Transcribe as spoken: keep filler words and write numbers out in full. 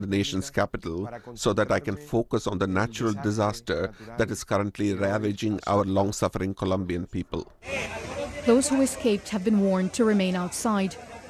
the nation's capital so that I can focus on the natural disaster that is currently ravaging our long-suffering Colombian people. Those who escaped have been warned to remain outside.